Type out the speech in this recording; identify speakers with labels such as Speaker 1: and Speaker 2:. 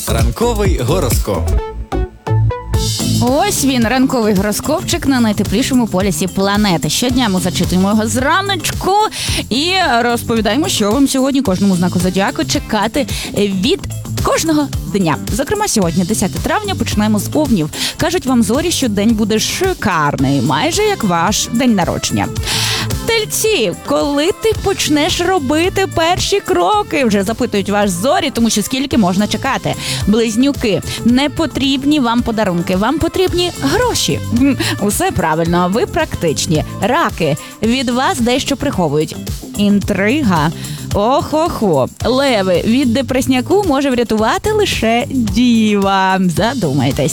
Speaker 1: Ранковий гороскоп.
Speaker 2: Ось він, ранковий гороскопчик на найтеплішому полюсі планети. Щодня ми зачитуємо його зраночку і розповідаємо, що вам сьогодні кожному знаку зодіаку чекати від кожного дня. Зокрема, сьогодні, 10 травня, починаємо з Овнів. Кажуть вам зорі, що день буде шикарний, майже як ваш день народження. Тельці, коли ти почнеш робити перші кроки? Вже запитують вас зорі, тому що скільки можна чекати. Близнюки, не потрібні вам подарунки, вам потрібні гроші. Усе правильно, ви практичні. Раки, від вас дещо приховують. Інтрига. Охо-хо. Леви, від депресняку може врятувати лише діва. Задумайтесь.